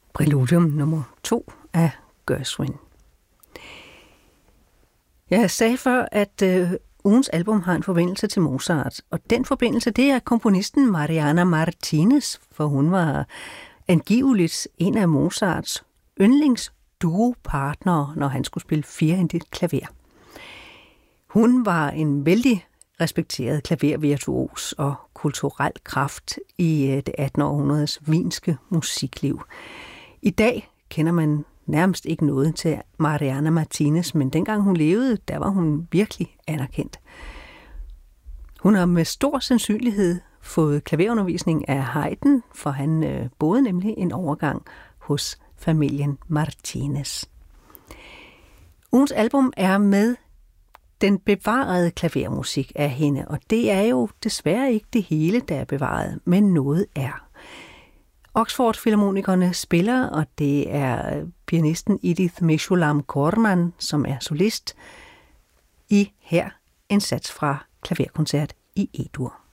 Præludium nummer 2 af Gershwin. Jeg sagde før, at ugens album har en forbindelse til Mozart, og den forbindelse, det er komponisten Mariana Martinez, for hun var angiveligt en af Mozarts yndlingsduopartnere, når han skulle spille firehændigt klaver. Hun var en vældig respekteret klavervirtuos og kulturel kraft i det 18. århundredes wienske musikliv. I dag kender man nærmest ikke noget til Mariana Martinez, men dengang hun levede, der var hun virkelig anerkendt. Hun har med stor sandsynlighed fået klaverundervisning af Haydn, for han boede nemlig en overgang hos familien Martinez. Ugens album er med den bevarede klavermusik af hende, og det er jo desværre ikke det hele, der er bevaret, men noget er. Oxford-filharmonikerne spiller, og det er pianisten Edith Meshulam Corman, som er solist, i her en sats fra klaverkoncert i E-dur.